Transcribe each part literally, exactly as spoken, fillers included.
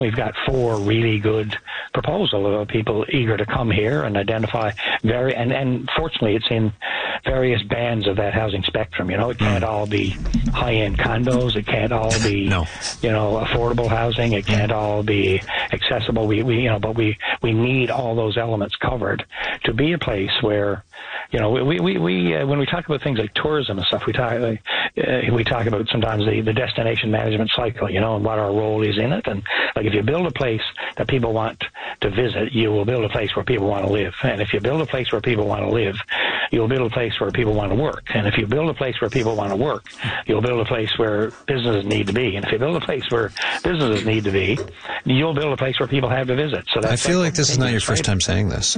we've got four really good proposals of people eager to come here and identify very, and, and fortunately it's in various bands of that housing spectrum. You know, it can't mm. all be high-end condos. It can't all be, no. you know, affordable housing. It can't all be accessible. We, we, you know, but we, we need all those elements covered to be a place where, you know, we, we, we uh, when we talk about things like tourism and stuff, we talk, uh, we talk about sometimes the, the destination management cycle, you know, and what our role is in it. And like, if you build a place that people want to visit, you will build a place where people want to live. And if you build a place where people want to live, you'll build a place where people want to work. And if you build a place where people want to work, you'll build a place where businesses need to be. And if you build a place where businesses need to be, you'll build a place where people have to visit. So that's I feel like this is not your first time saying this.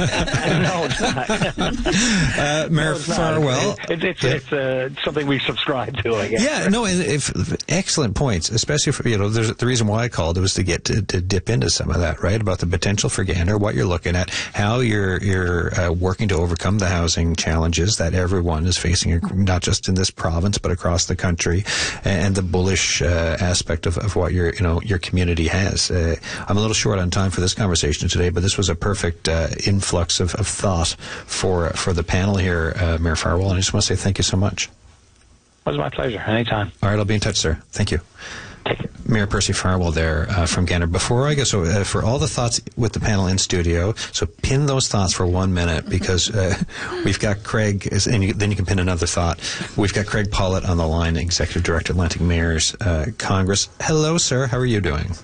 No, it's not. uh, Mayor no, it's Farwell. It, it's it's, it's uh, something we subscribe to, I guess. Yeah, no, and if, excellent points, especially for, you know, there's, the reason why I called it was to get to, to dip into some of that, right, about the potential for Gander, what you're looking at, how you're, you're uh, working to overcome the housing challenges that everyone is facing, not just in this province, but across the country, and the bullish uh, aspect of, of what your, you know, your community has. Uh, I'm a little short on time for this conversation today, but this was a perfect uh, influx of, of thought for for the panel here, uh, Mayor Farwell, and I just want to say thank you so much. It was my pleasure. Anytime. All right, I'll be in touch, sir. Thank you. Take it. Mayor Percy Farwell there uh, from Gander. Before I go, so uh, for all the thoughts with the panel in studio, so pin those thoughts for one minute, because uh, we've got Craig, and you, then you can pin another thought. We've got Craig Pollitt on the line, Executive Director, Atlantic Mayors uh, Congress. Hello, sir. How are you doing?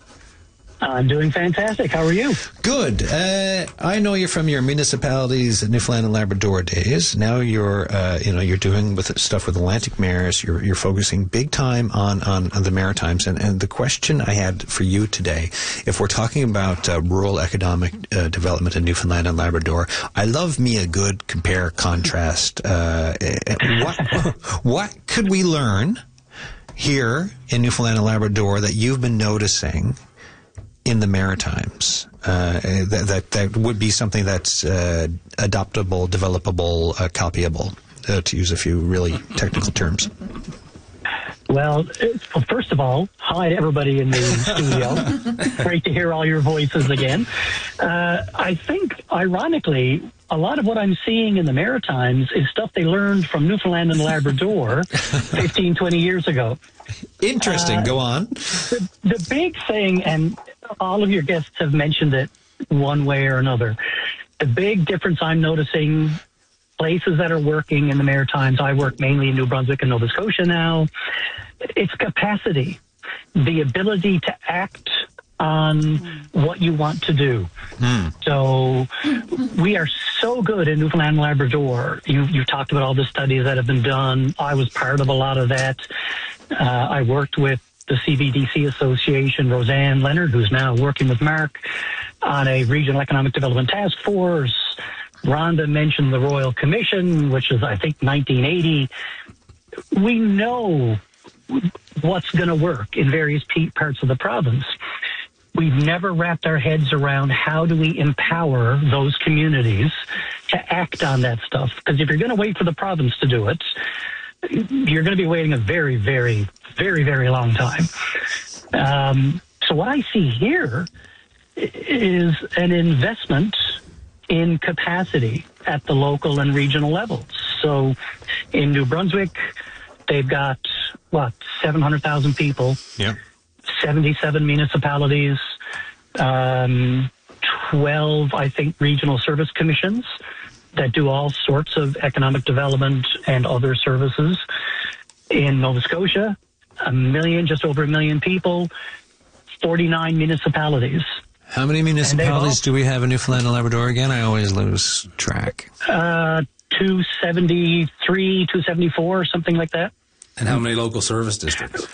I'm doing fantastic. How are you? Good. Uh, I know you're from your municipalities, Newfoundland and Labrador days. Now you're, uh, you know, you're doing with stuff with Atlantic Mayors. You're, you're focusing big time on, on, on the Maritimes. And, and the question I had for you today, if we're talking about uh, rural economic uh, development in Newfoundland and Labrador, I love me a good compare contrast. Uh, what, what could we learn here in Newfoundland and Labrador that you've been noticing in the Maritimes, uh, that, that that would be something that's uh, adoptable, developable, uh, copyable, uh, to use a few really technical terms? Well, well, first of all, hi to everybody in the studio. Great to hear all your voices again. Uh, I think, ironically, a lot of what I'm seeing in the Maritimes is stuff they learned from Newfoundland and Labrador fifteen, twenty years ago. Interesting. Uh, Go on. The, the big thing, and all of your guests have mentioned it one way or another, the big difference I'm noticing, places that are working in the Maritimes, I work mainly in New Brunswick and Nova Scotia now, it's capacity, the ability to act on what you want to do. Mm. So we are so good in Newfoundland and Labrador. You, you've talked about all the studies that have been done. I was part of a lot of that. Uh, I worked with the C B D C Association, Roseanne Leonard, who's now working with Mark on a regional economic development task force. Rhonda mentioned the Royal Commission, which is, I think, nineteen eighty. We know what's going to work in various parts of the province. We've never wrapped our heads around how do we empower those communities to act on that stuff. Because if you're going to wait for the province to do it, you're going to be waiting a very, very, very, very long time. Um, so what I see here is an investment in capacity at the local and regional levels. So in New Brunswick, they've got, what, seven hundred thousand people, yeah. seventy-seven municipalities, um, twelve, I think, regional service commissions that do all sorts of economic development and other services. In Nova Scotia, a million, just over a million people, forty-nine municipalities. How many municipalities all, do we have in Newfoundland and Labrador again? I always lose track. Uh, two seventy-three, two seventy-four, something like that. And how many local service districts?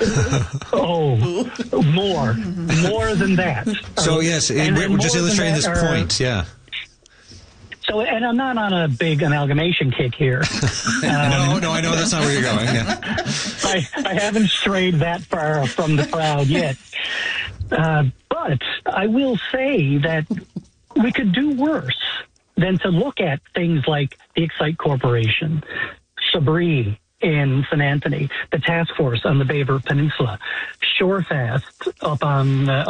Oh, more. More than that. So, yes, it, we're just illustrating this are, point, yeah. So, and I'm not on a big amalgamation kick here. Um, no, no, I know that's not where you're going. Yeah. I, I haven't strayed that far from the crowd yet. Uh, but I will say that we could do worse than to look at things like the Excite Corporation, Sabree in Saint Anthony, the task force on the Baber Peninsula, Shorefast up on uh,